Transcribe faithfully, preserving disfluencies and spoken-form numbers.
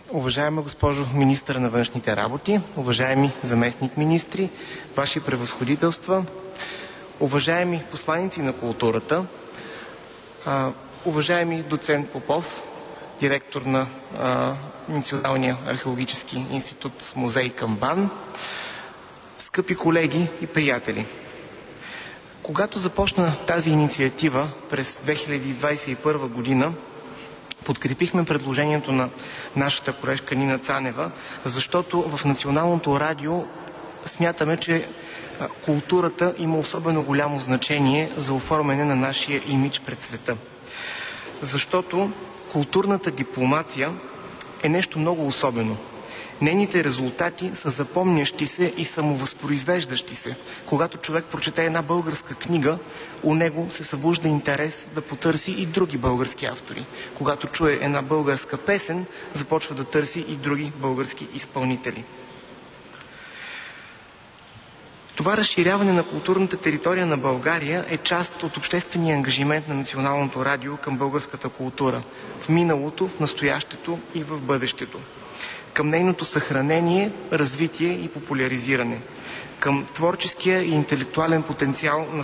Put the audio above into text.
Уважаема госпожо министър на външните работи, уважаеми заместник-министри, ваши превъзходителства, уважаеми посланици на културата, а, уважаеми доцент Попов, директор на а, Националния археологически институт с музей към БАН, скъпи колеги и приятели! Когато започна тази инициатива през две хиляди двадесет и първа година, подкрепихме предложението на нашата колежка Нина Цанева, защото в Националното радио смятаме, че културата има особено голямо значение за оформяне на нашия имидж пред света. Защото културната дипломация е нещо много особено. Нейните резултати са запомнящи се и самовъзпроизвеждащи се. Когато човек прочете една българска книга, у него се събужда интерес да потърси и други български автори. Когато чуе една българска песен, започва да търси и други български изпълнители. Това разширяване на културната територия на България е част от обществения ангажимент на Националното радио към българската култура в миналото, в настоящето и в бъдещето, към нейното съхранение, развитие и популяризиране, към творческия и интелектуален потенциал на